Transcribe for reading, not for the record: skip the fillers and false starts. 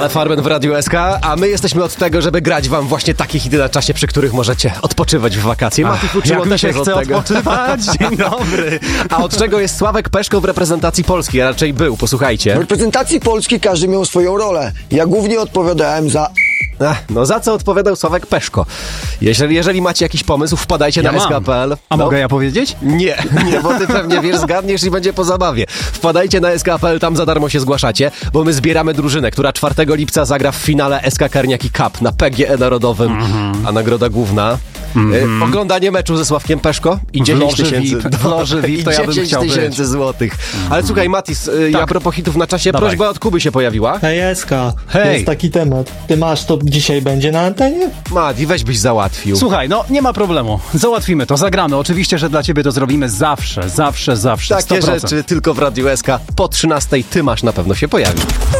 Ale Farben w Radiu SK, a my jesteśmy od tego, żeby grać wam właśnie takie hity na czasie, przy których możecie odpoczywać w wakacje. Mati Fuczyło Jak mi też się jest chce od tego. odpoczywać. Dzień dobry. A od czego jest Sławek Peszko w reprezentacji Polski? A raczej był, W posłuchajcie. reprezentacji Polski każdy miał swoją rolę. Ja głównie odpowiadałem za... No za co odpowiadał Sławek Peszko? Jeżeli macie jakiś pomysł, wpadajcie na mam. SK.pl. A No. mogę ja powiedzieć? Nie, bo ty pewnie wiesz, zgadniesz i będzie po zabawie. Wpadajcie na SK.pl, tam za darmo się zgłaszacie, bo my zbieramy drużynę, która 4 lipca zagra w finale SK Karniaki Cup na PGE Narodowym, a nagroda główna oglądanie meczu ze Sławkiem Peszko i 10 tysięcy. W loży VIP, to ja bym 10 chciał być. tysięcy złotych. Ale słuchaj, Matis, a propos hitów na czasie, Dawaj. prośba od Kuby się pojawiła. Hej, Eska, Hej. jest taki temat. Ty masz, to dzisiaj będzie na antenie? Mati, weź byś załatwił. Słuchaj, no nie ma problemu. Załatwimy to, zagramy. Oczywiście, że dla ciebie to zrobimy zawsze. Takie 100%. rzeczy tylko w Radiu SK po 13 ty masz na pewno się pojawi.